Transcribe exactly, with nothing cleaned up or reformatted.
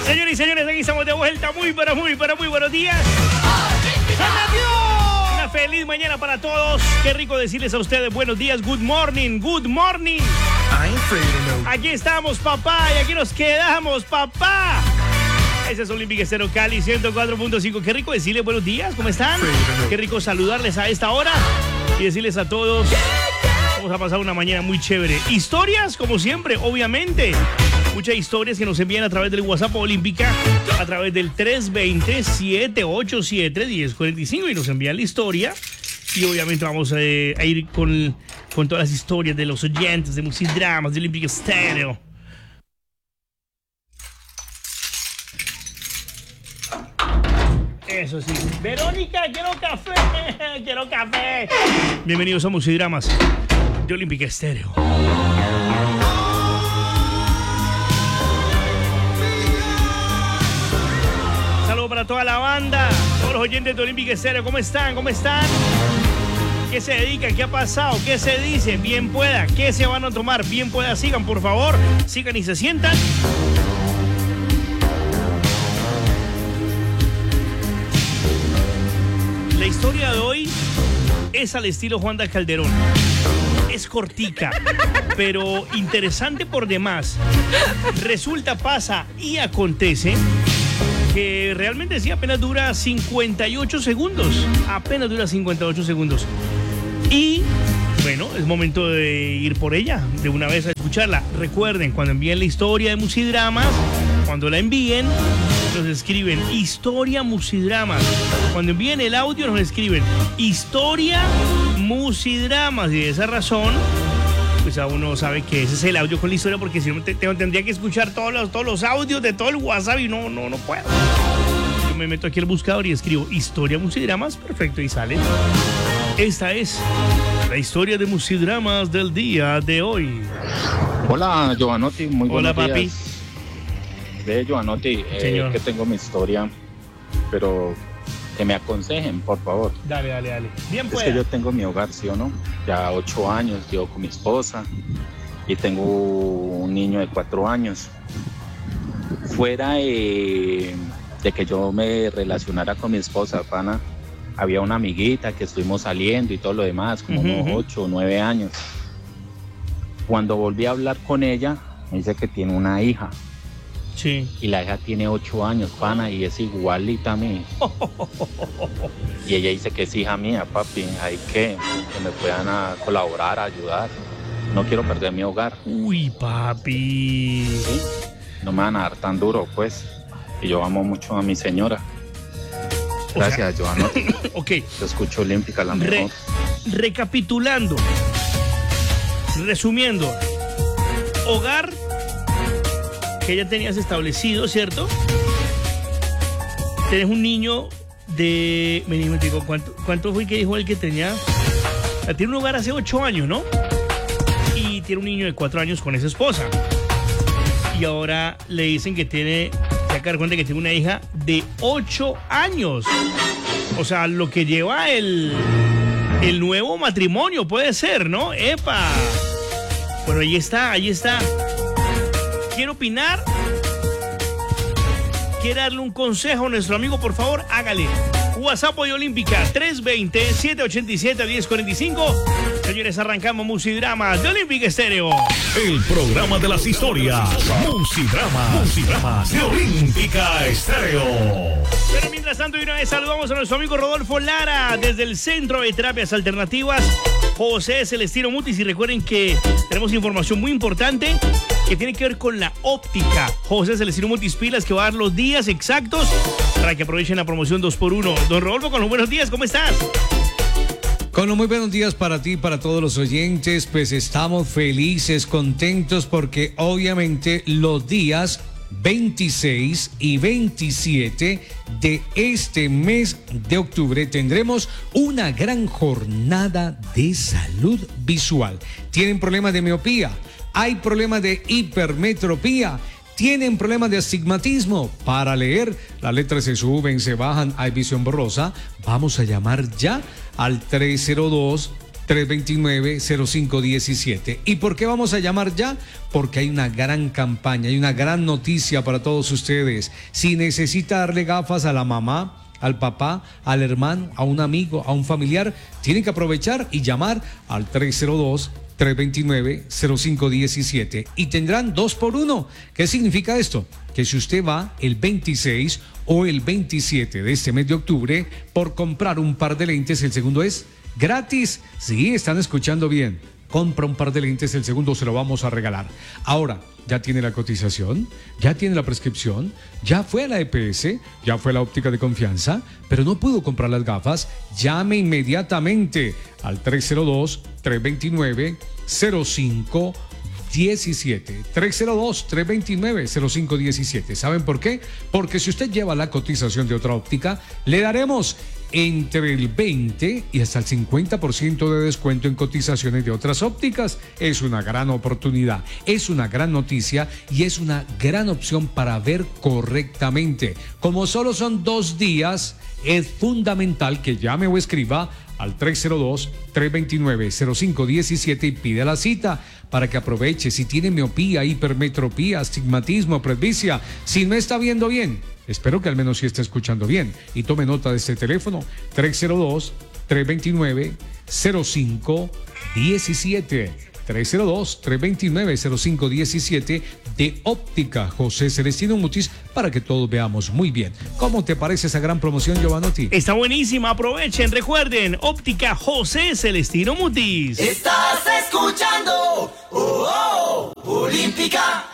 Señores y señores, aquí estamos de vuelta. Muy, pero muy, pero muy buenos días. Una feliz mañana para todos. Qué rico decirles a ustedes buenos días. Good morning, good morning. Aquí estamos, papá, y aquí nos quedamos, papá. Ese es Olympic Estéreo Cali ciento cuatro punto cinco. Qué rico decirles buenos días, ¿cómo están? Qué rico saludarles a esta hora y decirles a todos, vamos a pasar una mañana muy chévere. Historias, como siempre, obviamente. Muchas historias que nos envían a través del WhatsApp Olímpica, a través del tres dos cero, siete ocho siete, uno cero cuatro cinco y nos envían la historia. Y obviamente vamos a, eh, a ir con, con todas las historias de los oyentes de Musidramas, de Olympic Estéreo. Eso sí. Verónica, quiero café. Quiero café. Bienvenidos a Musidramas de Olympic Estéreo. Saludos para toda la banda, todos los oyentes de Olympic Estéreo. ¿Cómo están? ¿Cómo están? ¿Qué se dedican? ¿Qué ha pasado? ¿Qué se dice? Bien pueda. ¿Qué se van a tomar? Bien pueda. Sigan, por favor. Sigan y se sientan. La historia de hoy es al estilo Juanda Calderón. Es cortica, pero interesante por demás. Resulta, pasa y acontece que realmente sí, apenas dura cincuenta y ocho segundos. Apenas dura cincuenta y ocho segundos. Y bueno, es momento de ir por ella, de una vez a escucharla. Recuerden, cuando envíen la historia de Musidramas, cuando la envíen, nos escriben Historia Musidramas. Cuando envíen el audio, nos escriben Historia Musidramas. Y de esa razón, pues a uno sabe que ese es el audio con la historia, porque si no te, te, tendría que escuchar todos los, todos los audios de todo el WhatsApp y no, no, no puedo. Yo me meto aquí al buscador y escribo Historia Musidramas, perfecto, y sale. Esta es la historia de Musidramas del día de hoy. Hola, Giovanotti, muy buenos Hola, papi. días. De Giovanotti, eh, que tengo mi historia, pero que me aconsejen, por favor. Dale, dale, dale. Bien, pues. Es que yo tengo mi hogar, ¿sí o no? Ya ocho años, llevo con mi esposa y tengo un niño de cuatro años. Fuera de, de que yo me relacionara con mi esposa, pana, había una amiguita que estuvimos saliendo y todo lo demás, como uh-huh. unos ocho o nueve años. Cuando volví a hablar con ella, me dice que tiene una hija. Sí. Y la hija tiene ocho años, pana, y es igualita a mí. Y ella dice que es hija mía, papi. Hay que, que me puedan a colaborar, a ayudar. No quiero perder mi hogar. Uy, papi. ¿Sí? No me van a dar tan duro, pues. Y yo amo mucho a mi señora. Gracias, o sea, Giovanotti. Ok. Yo escucho Olímpica, la mejor. Re- recapitulando. Resumiendo. Hogar que ya tenías establecido, ¿cierto? Tenés un niño de... Me dijo, ¿cuánto, ¿cuánto fue que dijo él que tenía? Tiene un hogar hace ocho años, ¿no? Y tiene un niño de cuatro años con esa esposa. Y ahora le dicen que tiene... Se acaba de dar cuenta que tiene una hija de ocho años. O sea, lo que lleva el... El nuevo matrimonio, puede ser, ¿no? ¡Epa! Bueno, ahí está, ahí está. ¿Quiere opinar? ¿Quiere darle un consejo a nuestro amigo? Por favor, hágale. WhatsApp de Olímpica, tres dos cero, siete ocho siete, uno cero cuatro cinco. Señores, arrancamos Musidramas de Olympic Estéreo. El programa de las historias. Musidramas. Musidramas de Olímpica Estéreo. Pero mientras tanto, y una vez saludamos a nuestro amigo Rodolfo Lara desde el Centro de Terapias Alternativas José Celestino Mutis. Y recuerden que tenemos información muy importante que tiene que ver con la óptica. José Celestino Mutis Pilas, que va a dar los días exactos para que aprovechen la promoción dos por uno. Don Rodolfo, con los buenos días, ¿cómo estás? Con los muy buenos días para ti, para todos los oyentes. Pues estamos felices, contentos, porque obviamente los días veintiséis y veintisiete de este mes de octubre tendremos una gran jornada de salud visual. ¿Tienen problemas de miopía? ¿Hay problemas de hipermetropía? ¿Tienen problemas de astigmatismo? Para leer, las letras se suben, se bajan, hay visión borrosa. Vamos a llamar ya al tres cero dos, tres dos nueve, cero cinco uno siete. ¿Y por qué vamos a llamar ya? Porque hay una gran campaña, hay una gran noticia para todos ustedes. Si necesita darle gafas a la mamá, al papá, al hermano, a un amigo, a un familiar, tienen que aprovechar y llamar al tres cero dos, tres dos nueve, cero cinco uno siete y tendrán dos por uno. ¿Qué significa esto? Que si usted va el veintiséis o el veintisiete de este mes de octubre por comprar un par de lentes, el segundo es gratis. Sí, están escuchando bien. Compra un par de lentes, el segundo se lo vamos a regalar. Ahora, ya tiene la cotización, ya tiene la prescripción, ya fue a la E P S, ya fue a la óptica de confianza, pero no pudo comprar las gafas. Llame inmediatamente al tres cero dos, tres dos nueve, cero cinco diecisiete. tres cero dos, tres dos nueve, cero cinco diecisiete. ¿Saben por qué? Porque si usted lleva la cotización de otra óptica, le daremos entre el veinte y hasta el cincuenta por ciento de descuento en cotizaciones de otras ópticas. Es una gran oportunidad, es una gran noticia y es una gran opción para ver correctamente. Como solo son dos días, es fundamental que llame o escriba al tres cero dos, tres dos nueve, cero cinco diecisiete y pide la cita para que aproveche. Si tiene miopía, hipermetropía, astigmatismo, presbicia, si no está viendo bien, espero que al menos sí esté escuchando bien y tome nota de este teléfono tres cero dos, tres dos nueve, cero cinco diecisiete. tres cero dos, tres dos nueve, cero cinco diecisiete de Óptica José Celestino Mutis, para que todos veamos muy bien. ¿Cómo te parece esa gran promoción, Giovanotti? Está buenísima, aprovechen, recuerden, Óptica José Celestino Mutis. Estás escuchando oh, oh, Olímpica